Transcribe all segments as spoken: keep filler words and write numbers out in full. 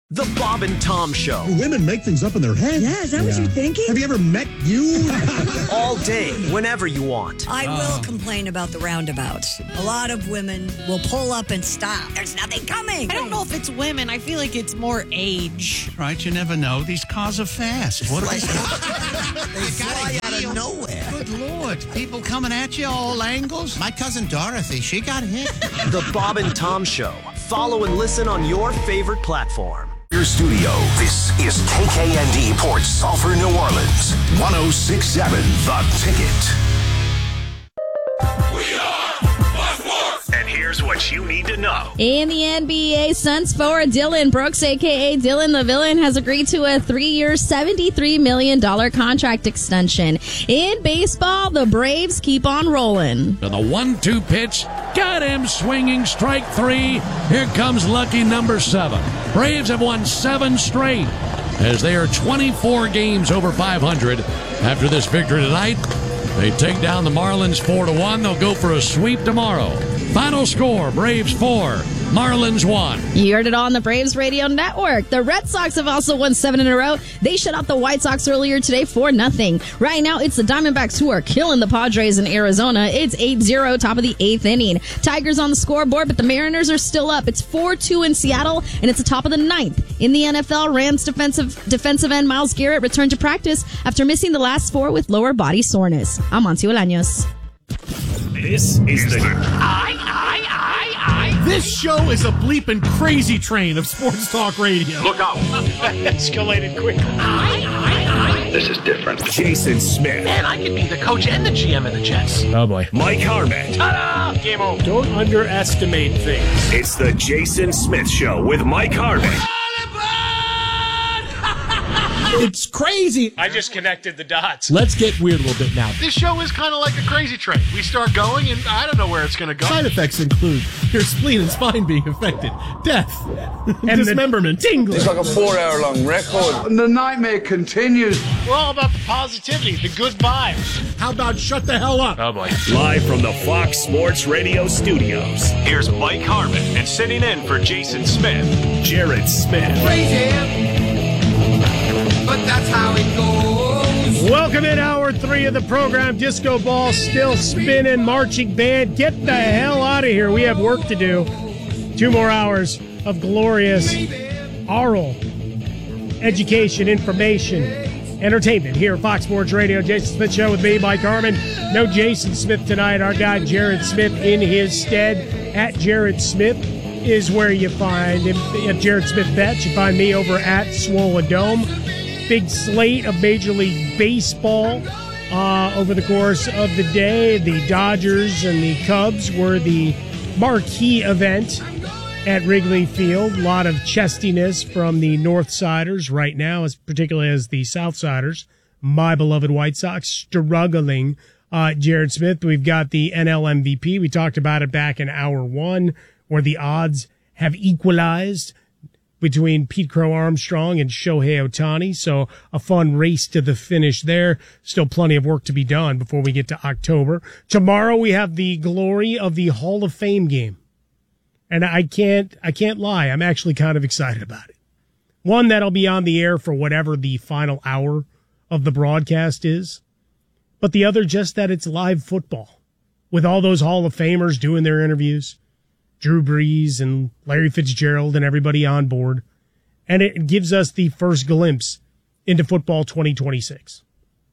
The Bob and Tom Show. Women make things up in their head. Yeah, is that yeah. what you're thinking? Have you ever met you? All day, whenever you want. I oh. will complain about the roundabouts. A lot of women will pull up and stop. There's nothing coming. I don't know if it's women. I feel like it's more age. Right, you never know. These cars are fast. What are they? They fly out of nowhere. Good Lord. People coming at you all angles. My cousin Dorothy, she got hit. The Bob and Tom Show. Follow and listen on your favorite platform. Your studio. This is K K N D Port Sulphur, New Orleans. one oh six point seven The Ticket. We are Fox Sports. And here's what you need to know. In the N B A, Suns forward Dylan Brooks, a k a. Dylan the Villain, has agreed to a three-year, seventy-three million dollars contract extension. In baseball, the Braves keep on rolling. To the one two pitch. Got him swinging, strike three. Here comes lucky number seven. Braves have won seven straight as they are twenty-four games over five hundred. After this victory tonight, they take down the Marlins four to one. They'll go for a sweep tomorrow. Final score, Braves four, Marlins one. You heard it all on the Braves Radio Network. The Red Sox have also won seven in a row. They shut out the White Sox earlier today four nothing. Right now, it's the Diamondbacks who are killing the Padres in Arizona. It's eight zero, top of the eighth inning. Tigers on the scoreboard, but the Mariners are still up. It's four two in Seattle, and it's the top of the ninth. In the N F L, Rams defensive defensive end Myles Garrett returned to practice after missing the last four with lower body soreness. I'm Monty Olaños. This is the I, I, I, I. This show is a bleeping crazy train of sports talk radio. Look out. Escalated quickly. I, I, I. This is different. Jason Smith. Man, I could be the coach and the G M of the Jets. Oh, boy. Mike Harmon. Ta-da! Game over. Don't underestimate things. It's the Jason Smith Show with Mike Harmon. It's crazy. I just connected the dots. Let's get weird a little bit now. This show is kind of like a crazy train. We start going, and I don't know where it's going to go. Side effects include your spleen and spine being affected, death, and dismemberment, tingling. It's like a four-hour-long record. And the nightmare continues. We're all about the positivity, the good vibes. How about shut the hell up? Oh, boy. Live from the Fox Sports Radio studios, here's Mike Harmon. And sitting in for Jason Smith, Jared Smith. Crazy. But that's how it goes. Welcome in hour three of the program. Disco ball still spinning. Marching band, get the hell out of here. We have work to do. Two more hours of glorious oral education, information, entertainment here at Fox Sports Radio. Jason Smith Show with me, Mike Harmon. No Jason Smith tonight. Our guy Jared Smith in his stead. At Jared Smith is where you find him. At Jared Smith Bets, you find me over at Swollen Dome. Big slate of Major League Baseball uh, over the course of the day. The Dodgers and the Cubs were the marquee event at Wrigley Field. A lot of chestiness from the Northsiders right now, as particularly as the Southsiders. My beloved White Sox struggling. Uh, Jared Smith, we've got the N L M V P. We talked about it back in hour one, where the odds have equalized between Pete Crow Armstrong and Shohei Ohtani. So a fun race to the finish there. Still plenty of work to be done before we get to October. Tomorrow we have the glory of the Hall of Fame game. And I can't, I can't lie. I'm actually kind of excited about it. One, that'll be on the air for whatever the final hour of the broadcast is. But the other, just that it's live football with all those Hall of Famers doing their interviews. Drew Brees and Larry Fitzgerald and everybody on board. And it gives us the first glimpse into football twenty twenty-six.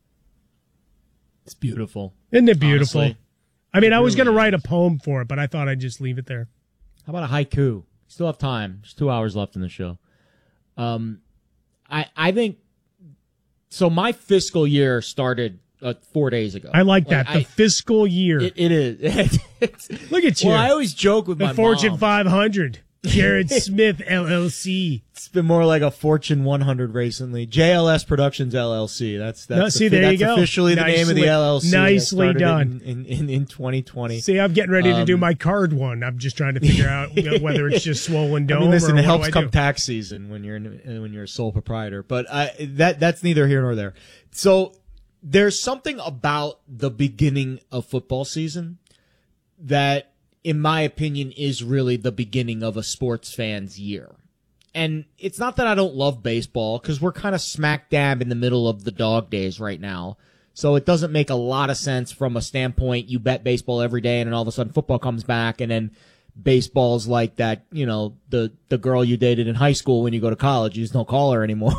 It's beautiful. Isn't it beautiful? Honestly, I mean, it I was really going to write a is. poem for it, but I thought I'd just leave it there. How about a haiku? Still have time. There's two hours left in the show. Um, I I think, so my fiscal year started Uh, four days ago. I like that. Like, the I, fiscal year. It, it is. Look at you. Well, I always joke with the my Fortune mom. five hundred. Jared Smith, L L C. It's been more like a Fortune one hundred recently. J L S Productions, L L C. That's that's, no, see, the, there that's you go. officially the nicely, name of the L L C. Nicely done. In, in, in twenty twenty. See, I'm getting ready to um, do my card one. I'm just trying to figure out whether it's just Swollen Dome I mean, listen, or it helps what do I come do? tax season when you're in, when you're a sole proprietor. But I, that that's neither here nor there. So there's something about the beginning of football season that, in my opinion, is really the beginning of a sports fan's year. and it's not that I don't love baseball, because we're kind of smack dab in the middle of the dog days right now. So it doesn't make a lot of sense from a standpoint, you bet baseball every day, and then all of a sudden football comes back, and then baseball's like that, you know, the, the girl you dated in high school when you go to college, you just don't call her anymore.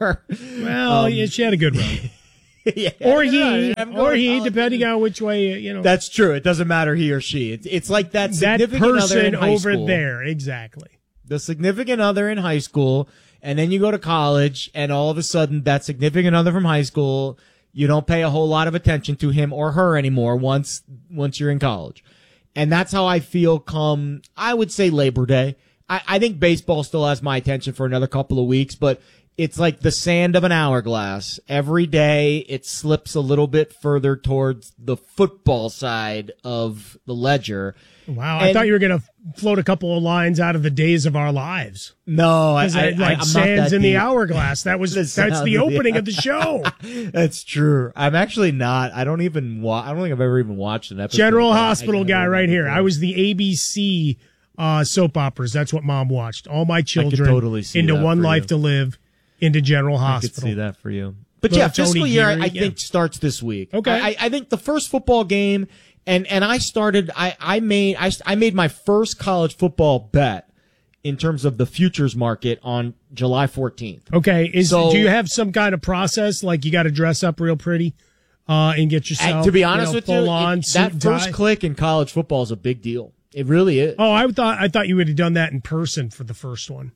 Well, um, yeah, she had a good run. yeah, or he, yeah, or he, depending on which way, you know. That's true. It doesn't matter he or she. It's, it's like that that significant other in person high over school. there, exactly. The significant other in high school, and then you go to college, and all of a sudden that significant other from high school, you don't pay a whole lot of attention to him or her anymore once once you're in college. And that's how I feel come, I would say, Labor Day. I, I think baseball still has my attention for another couple of weeks, but it's like the sand of an hourglass. Every day it slips a little bit further towards the football side of the ledger. Wow, I And- thought you were going to float a couple of lines out of the days of our lives. No, I, 'Cause I, it, like I, I'm sands not that in the deep. hourglass. That was The that's sound the of opening of the show. That's true. I'm actually not. I don't even. Wa- I don't think I've ever even watched an episode. General but I- Hospital I guy know right that here. before. I was the A B C uh, soap operas. That's what Mom watched. All my children totally see into that One for Life you. to Live, into General I Hospital. could see that for you. But Little yeah, fiscal Tony year, Geary, I yeah. think starts this week. Okay. I, I think the first football game, and and I started. I I made I I made my first college football bet in terms of the futures market on July fourteenth. Okay, is So- do you have some kind of process like you got to dress up real pretty uh, and get And yourself? to be honest you know, with you, full on it- suit that and first tie? click in college football is a big deal. It really is. Oh, I thought I thought you would have done that in person for the first one.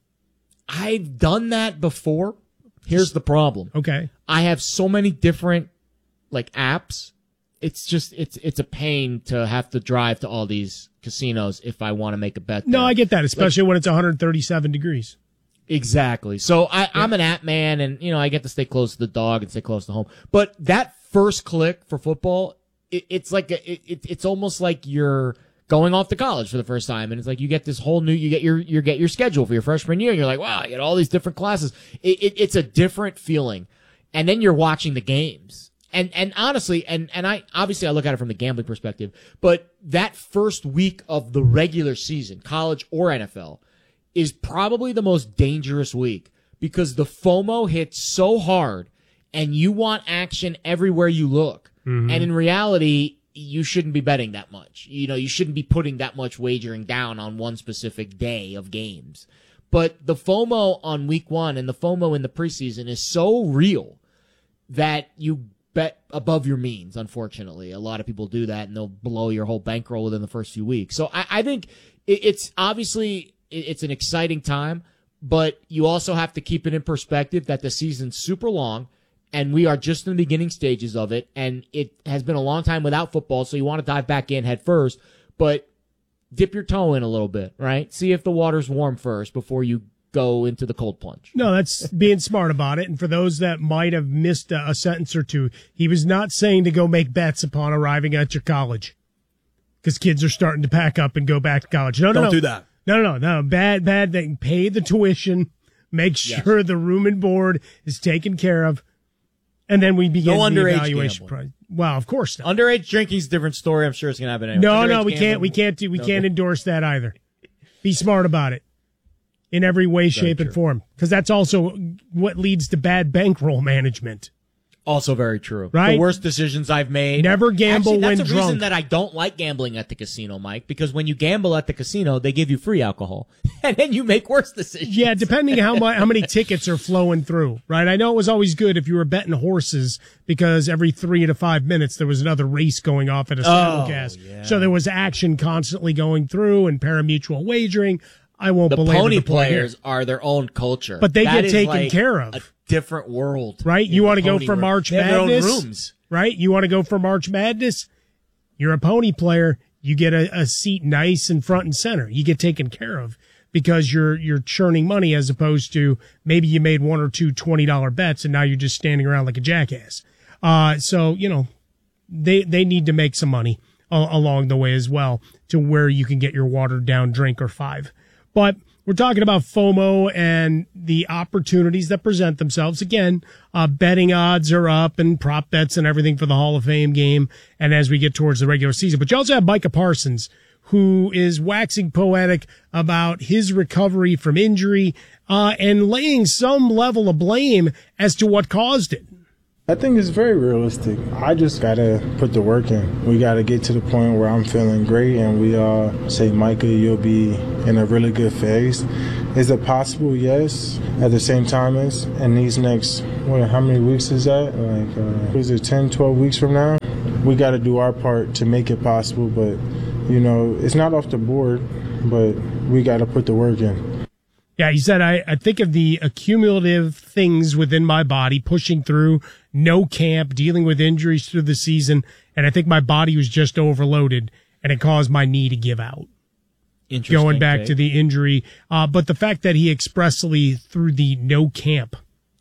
I've done that before. Here's the problem. Okay. I have so many different like apps. It's just it's it's a pain to have to drive to all these casinos if I want to make a bet. No, there. I get that, especially when it's one hundred thirty-seven degrees. Exactly. So I, I'm an app man, and you know I get to stay close to the dog and stay close to home. But that first click for football, it, it's like a, it, it, it's almost like you're going off to college for the first time, and it's like you get this whole new you get your you get your schedule for your freshman year, and you're like, wow, you get all these different classes. It, it, it's a different feeling, and then you're watching the games, and and honestly, and and I obviously I look at it from the gambling perspective, but that first week of the regular season, college or N F L, is probably the most dangerous week because the FOMO hits so hard, and you want action everywhere you look, Mm-hmm. and in reality, you shouldn't be betting that much. You know, you shouldn't be putting that much wagering down on one specific day of games. But the FOMO on week one and the FOMO in the preseason is so real that you bet above your means, unfortunately. A lot of people do that, and they'll blow your whole bankroll within the first few weeks. So I, I think it, it's obviously it, it's an exciting time, but you also have to keep it in perspective that the season's super long, and we are just in the beginning stages of it, and it has been a long time without football, so you want to dive back in head first, but dip your toe in a little bit, right? See if the water's warm first before you go into the cold plunge. No, that's being smart about it. And for those that might have missed a, a sentence or two, he was not saying to go make bets upon arriving at your college because kids are starting to pack up and go back to college. No, no, Don't no. do that. No, no, no, no. Bad, bad. They pay the tuition, make sure the room and board is taken care of. And then we begin No the underage evaluation gambling. process. Well, of course not. Underage drinking's a different story. I'm sure it's going to happen anyway. No, Underage no, we can't. gambling- We can't do. We No, can't okay. endorse that either. Be smart about it in every way, shape, and form, because that's also what leads to bad bankroll management. Also very true. Right? The worst decisions I've made. Never gamble Actually, that's when a drunk. reason that I don't like gambling at the casino, Mike, because when you gamble at the casino, they give you free alcohol, and then you make worse decisions. Yeah, depending how much how many tickets are flowing through, right? I know it was always good if you were betting horses because every three to five minutes there was another race going off at a simulcast, yeah. so there was action constantly going through and parimutuel wagering. I won't The belabor pony the point here. players are their own culture, But they That get is taken like care of. A different world, Right? in You the want to go pony for world. March They have their own Madness? rooms. Right? You want to go for March Madness? You're a pony player. You get a, a seat nice and front and center. You get taken care of because you're you're churning money as opposed to maybe you made one or two twenty dollar bets and now you're just standing around like a jackass. Uh, so, you know, they they need to make some money uh, along the way as well to where you can get your watered down drink or five. But we're talking about FOMO and the opportunities that present themselves. Again, uh, betting odds are up and prop bets and everything for the Hall of Fame game. And as we get towards the regular season, but you also have Micah Parsons, who is waxing poetic about his recovery from injury uh, and laying some level of blame as to what caused it. I think it's very realistic. I just got to put the work in. We got to get to the point where I'm feeling great and we all say, Micah, you'll be in a really good phase. Is it possible? Yes. At the same time, is in these next, what, how many weeks is that? Like, uh, is it ten, twelve weeks from now? We got to do our part to make it possible, but, you know, it's not off the board, but we got to put the work in. Yeah, he said, I, I think of the accumulative things within my body, pushing through, no camp, dealing with injuries through the season, and I think my body was just overloaded, and it caused my knee to give out. Going back take. to the injury. Uh, but the fact that he expressly threw the no camp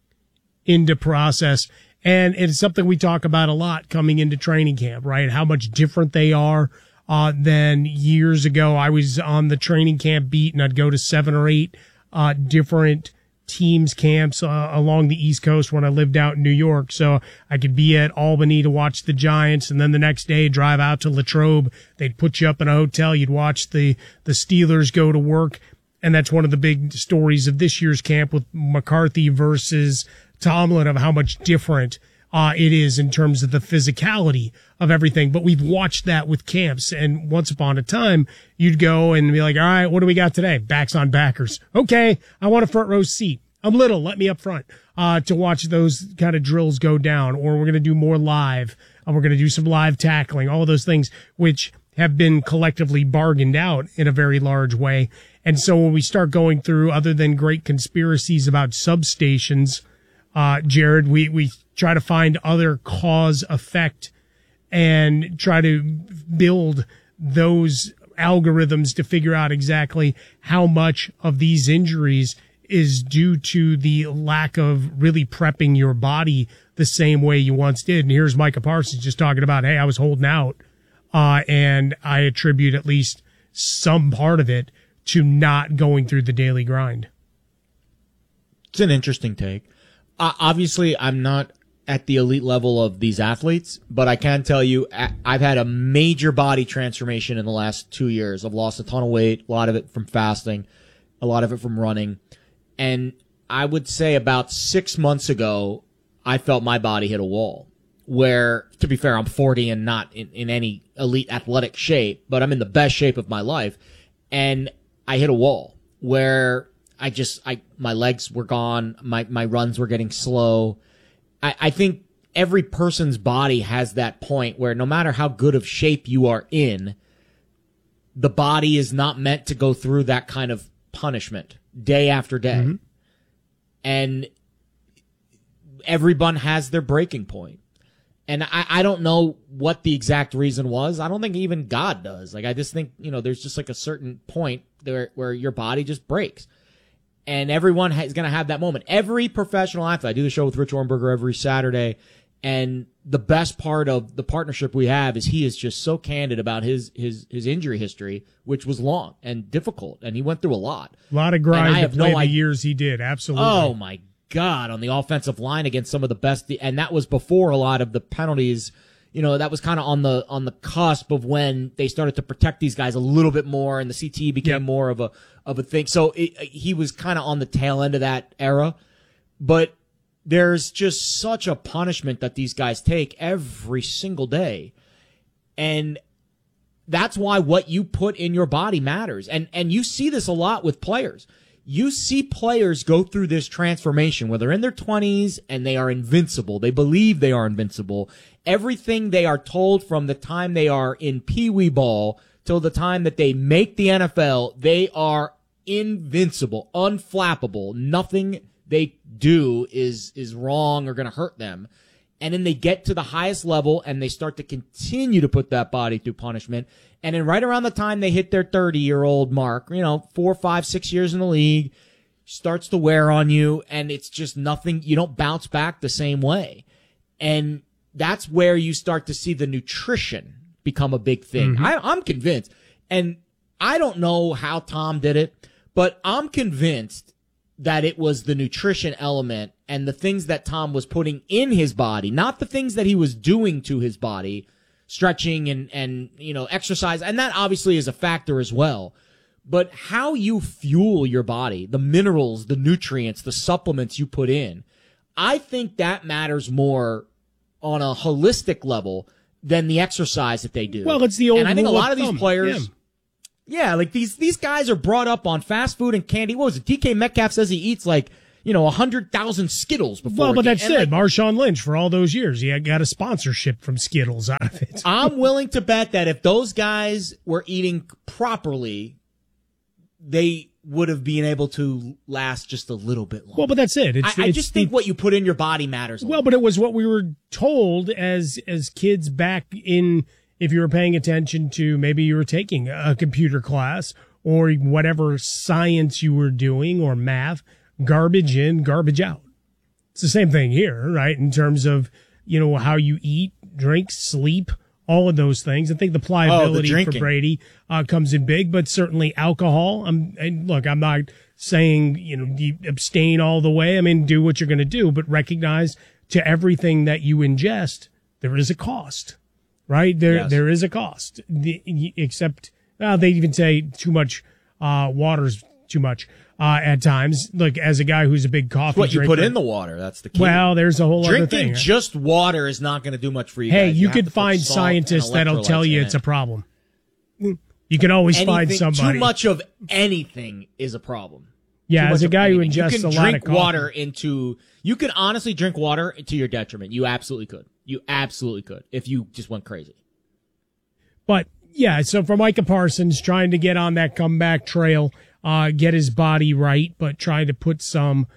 into process, and it's something we talk about a lot coming into training camp, right? How much different they are uh, than years ago. I was on the training camp beat, and I'd go to seven or eight uh, different teams camps uh, along the East Coast when I lived out in New York. So I could be at Albany to watch the Giants, and then the next day drive out to Latrobe. They'd put you up in a hotel. You'd watch the, the Steelers go to work. And that's one of the big stories of this year's camp with McCarthy versus Tomlin, of how much different uh, it is in terms of the physicality of everything. But we've watched that with camps. And once upon a time, you'd go and be like, all right, what do we got today? Backs on backers. Okay, I want a front row seat. I'm little. Let me up front uh, to watch those kind of drills go down. Or we're going to do more live. And we're going to do some live tackling. All of those things which have been collectively bargained out in a very large way. And so when we start going through, other than great conspiracies about substations, uh, Jared, we, we try to find other cause effect and try to build those algorithms to figure out exactly how much of these injuries is due to the lack of really prepping your body the same way you once did. And here's Micah Parsons just talking about, hey, I was holding out, uh, and I attribute at least some part of it to not going through the daily grind. It's an interesting take. Uh, obviously, I'm not at the elite level of these athletes, but I can tell you I've had a major body transformation in the last two years. I've lost a ton of weight, a lot of it from fasting, a lot of it from running. And I would say about six months ago, I felt my body hit a wall where, to be fair, I'm forty and not in, in any elite athletic shape, but I'm in the best shape of my life. And I hit a wall where I just, I, my legs were gone. My, my runs were getting slow. I, I think every person's body has that point where no matter how good of shape you are in, the body is not meant to go through that kind of punishment day after day. Mm-hmm. And everyone has their breaking point. And I, I don't know what the exact reason was. I don't think even God does. Like, I just think, you know, there's just like a certain point there where your body just breaks. And everyone is going to have that moment. Every professional athlete, I do the show with Rich Ornberger every Saturday. And the best part of the partnership we have is he is just so candid about his, his, his injury history, which was long and difficult. And he went through a lot. A lot of grind to play no the idea. years he did. Absolutely. Oh my God, on the offensive line against some of the best, and that was before a lot of the penalties. You know, that was kind of on the on the cusp of when they started to protect these guys a little bit more, and the C T E became yep. more of a of a thing. So it, he was kind of on the tail end of that era. But there's just such a punishment that these guys take every single day, and that's why what you put in your body matters. And and you see this a lot with players. You see players go through this transformation where they're in their twenties and they are invincible. They believe they are invincible. Everything they are told from the time they are in Pee-wee ball till the time that they make the N F L, they are invincible, unflappable. Nothing they do is, is wrong or going to hurt them. And then they get to the highest level and they start to continue to put that body through punishment. And then right around the time they hit their thirty-year-old mark, you know, four, five, six years in the league, starts to wear on you, and it's just nothing. You don't bounce back the same way. And that's where you start to see the nutrition become a big thing. Mm-hmm. I, I'm convinced. And I don't know how Tom did it, but I'm convinced that it was the nutrition element and the things that Tom was putting in his body, not the things that he was doing to his body, stretching and, and, you know, exercise. And that obviously is a factor as well. But how you fuel your body, the minerals, the nutrients, the supplements you put in, I think that matters more on a holistic level than the exercise that they do. Well, it's the old And I think a rule lot of of these thumb. players, yeah. yeah, like these these guys are brought up on fast food and candy. What was it? D K Metcalf says he eats like, you know, one hundred thousand Skittles before. Well, but a game. that's And, it. like, Marshawn Lynch, for all those years, he had got a sponsorship from Skittles out of it. I'm willing to bet that if those guys were eating properly, they would have been able to last just a little bit longer. Well, but that's it. It's, I, I it's just the, think what you put in your body matters. A Well, lot. but it was what we were told as as kids back in, if you were paying attention to, maybe you were taking a computer class or whatever science you were doing or math, garbage in, garbage out. It's the same thing here, right? In terms of, you know, how you eat, drink, sleep, all of those things. I think the pliability Oh, the for Brady uh, comes in big, but certainly alcohol. I'm, and look, I'm not saying, you know, you abstain all the way. I mean, do what you're going to do, but recognize to everything that you ingest, there is a cost, right? There, Yes. there is a cost. The, except, well, they even say too much uh, water's too much uh, at times. Look, as a guy who's a big coffee what you drinker, put in the water. That's the key. well, there's a whole other Drinking thing. just water is not going to do much for you. Hey, guys. you have could to put find salt scientists and that'll tell electrolytes you in it's it. a problem. You can always find Anything- somebody. Too much of anything is a problem. Yeah, Too as much a of guy who anything. ingests you can a lot of drink coffee. water into. You can honestly drink water to your detriment. You absolutely could. You absolutely could if you just went crazy. But yeah, so for Micah Parsons trying to get on that comeback trail, uh, get his body right, but trying to put some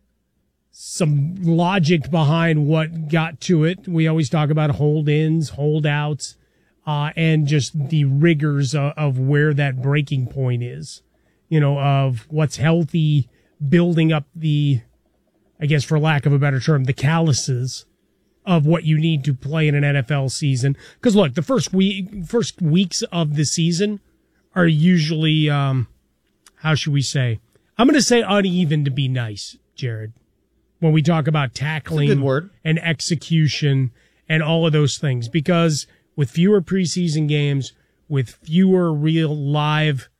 some logic behind what got to it. We always talk about hold-ins, holdouts, uh, and just the rigors of, of where that breaking point is. You know, of what's healthy, building up the, I guess for lack of a better term, the calluses of what you need to play in an N F L season. Because look, the first week, first weeks of the season are usually, um, how should we say? I'm going to say uneven to be nice, Jared. When we talk about tackling good word. and execution and all of those things, because with fewer preseason games, with fewer real live,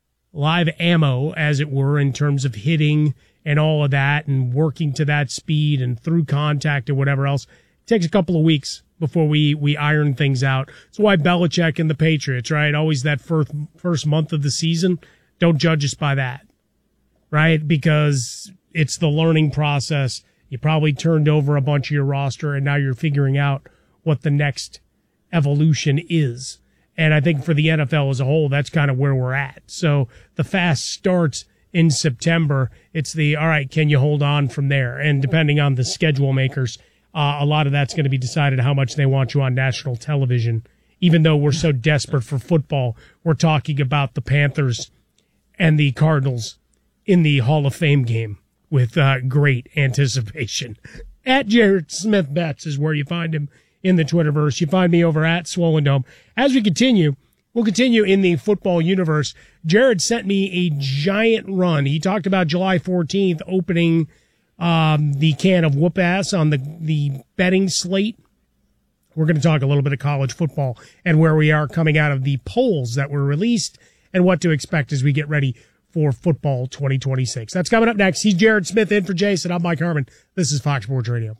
live ammo, as it were, in terms of hitting and all of that and working to that speed and through contact and whatever else, it takes a couple of weeks before we, we iron things out. That's why Belichick and the Patriots, right? Always that first, first month of the season. Don't judge us by that, right? Because it's the learning process. You probably turned over a bunch of your roster and now you're figuring out what the next evolution is. And I think for the N F L as a whole, that's kind of where we're at. So the fast starts in September. It's the, all right, can you hold on from there? And depending on the schedule makers, uh, a lot of that's going to be decided how much they want you on national television. Even though we're so desperate for football, we're talking about the Panthers and the Cardinals in the Hall of Fame game with uh, great anticipation. At Jared Smith Betts is where you find him in the Twitterverse. You find me over at Swollen Dome. As we continue, we'll continue in the football universe. Jared sent me a giant run. He talked about July fourteenth opening um, the can of whoop ass on the, the betting slate. We're going to talk a little bit of college football and where we are coming out of the polls that were released and what to expect as we get ready for football twenty twenty-six. That's coming up next. He's Jared Smith in for Jason. I'm Mike Harmon. This is Fox Sports Radio.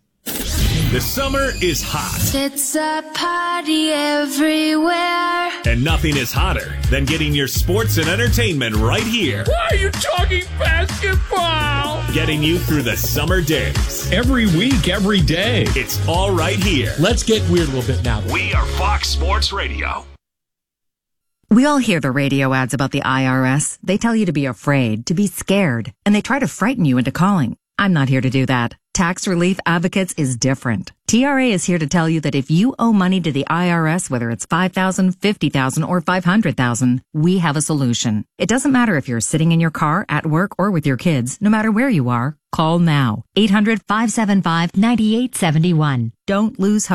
The summer is hot, It's a party everywhere. and nothing is hotter than getting your sports and entertainment right here. Why are you talking basketball? Getting you through the summer days. Every week, every day. It's all right here. Let's get weird a little bit now. We are Fox Sports Radio. We all hear the radio ads about the I R S. They tell you to be afraid, to be scared, and they try to frighten you into calling. I'm not here to do that. Tax Relief Advocates is different. T R A is here to tell you that if you owe money to the I R S, whether it's five thousand dollars, fifty thousand dollars, or five hundred thousand dollars, we have a solution. It doesn't matter if you're sitting in your car, at work, or with your kids. No matter where you are, call now. eight hundred, five seven five, nine eight seven one. Don't lose hope.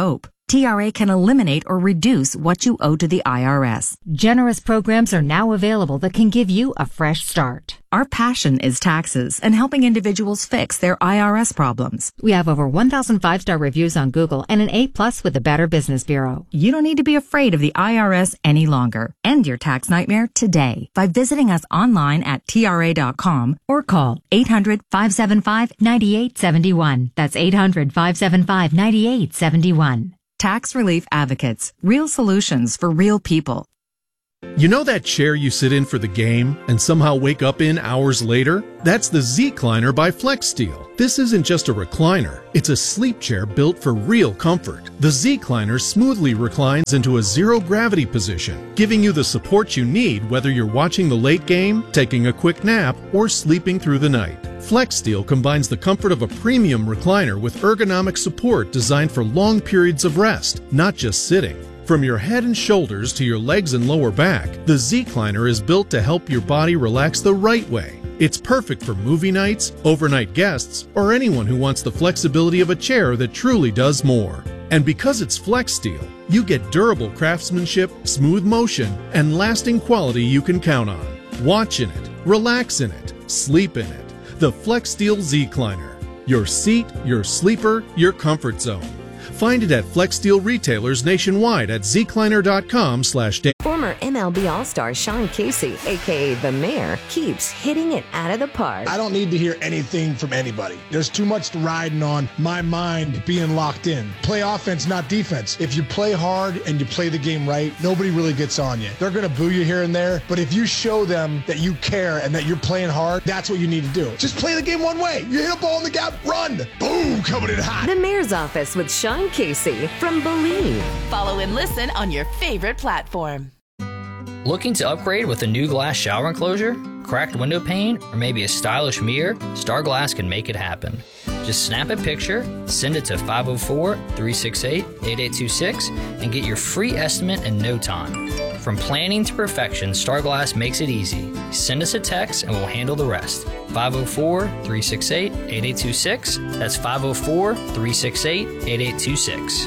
T R A can eliminate or reduce what you owe to the I R S. Generous programs are now available that can give you a fresh start. Our passion is taxes and helping individuals fix their I R S problems. We have over one thousand five-star reviews on Google and an A plus with the Better Business Bureau. You don't need to be afraid of the I R S any longer. End your tax nightmare today by visiting us online at T R A dot com or call eight hundred, five seven five, nine eight seven one. That's eight hundred, five seven five, nine eight seven one. Tax Relief Advocates. Real solutions for real people. You know that chair you sit in for the game and somehow wake up in hours later? That's the Z-Cliner by FlexSteel. This isn't just a recliner. It's a sleep chair built for real comfort. The Z-Cliner smoothly reclines into a zero-gravity position, giving you the support you need whether you're watching the late game, taking a quick nap, or sleeping through the night. FlexSteel combines the comfort of a premium recliner with ergonomic support designed for long periods of rest, not just sitting. From your head and shoulders to your legs and lower back, the Z-Cliner is built to help your body relax the right way. It's perfect for movie nights, overnight guests, or anyone who wants the flexibility of a chair that truly does more. And because it's FlexSteel, you get durable craftsmanship, smooth motion, and lasting quality you can count on. Watch in it, relax in it, sleep in it. The FlexSteel Z-Cliner. Your seat, your sleeper, your comfort zone. Find it at FlexSteel retailers nationwide at zcliner dot com slash day. Former M L B All-Star Sean Casey, a k a. The Mayor, keeps hitting it out of the park. I don't need to hear anything from anybody. There's too much riding on my mind being locked in. Play offense, not defense. If you play hard and you play the game right, nobody really gets on you. They're going to boo you here and there, but if you show them that you care and that you're playing hard, that's what you need to do. Just play the game one way. You hit a ball in the gap, run. Boom, coming in hot. The Mayor's Office with Sean Casey from Believe. Follow and listen on your favorite platform. Looking to upgrade with a new glass shower enclosure, cracked window pane, or maybe a stylish mirror? Star Glass can make it happen. Just snap a picture, send it to five oh four, three six eight, eight eight two six, and get your free estimate in no time. From planning to perfection, Star Glass makes it easy. Send us a text and we'll handle the rest. five oh four, three six eight, eight eight two six. That's five oh four, three six eight, eight eight two six.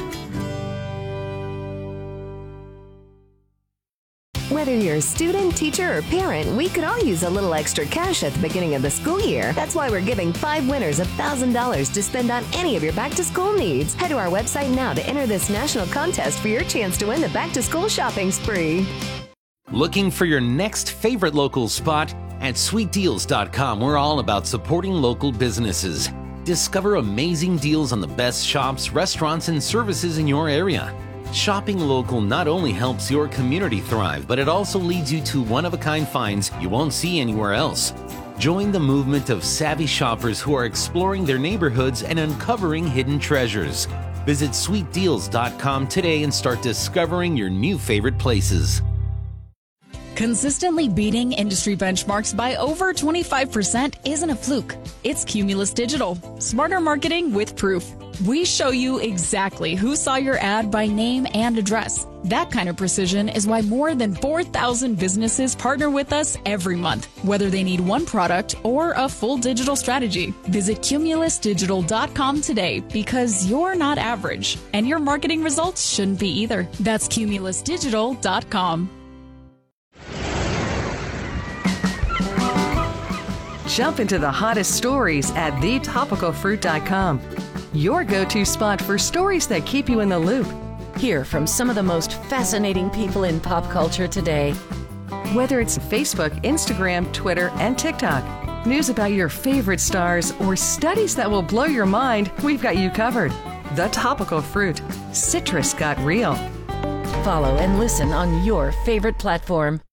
Whether you're a student, teacher, or parent, we could all use a little extra cash at the beginning of the school year. That's why we're giving five winners one thousand dollars to spend on any of your back-to-school needs. Head to our website now to enter this national contest for your chance to win the back-to-school shopping spree. Looking for your next favorite local spot? At sweet deals dot com, we're all about supporting local businesses. Discover amazing deals on the best shops, restaurants, and services in your area. Shopping local not only helps your community thrive, but it also leads you to one-of-a-kind finds you won't see anywhere else. Join the movement of savvy shoppers who are exploring their neighborhoods and uncovering hidden treasures. Visit sweet deals dot com today and start discovering your new favorite places. Consistently beating industry benchmarks by over twenty-five percent isn't a fluke. It's Cumulus Digital. Smarter marketing with proof. We show you exactly who saw your ad by name and address. That kind of precision is why more than four thousand businesses partner with us every month, whether they need one product or a full digital strategy. Visit cumulus digital dot com today because you're not average, and your marketing results shouldn't be either. That's cumulus digital dot com. Jump into the hottest stories at the topical fruit dot com. Your go-to spot for stories that keep you in the loop. Hear from some of the most fascinating people in pop culture today. Whether it's Facebook, Instagram, Twitter, and TikTok, news about your favorite stars, or studies that will blow your mind, we've got you covered. The Topical Fruit. Citrus got real. Follow and listen on your favorite platform.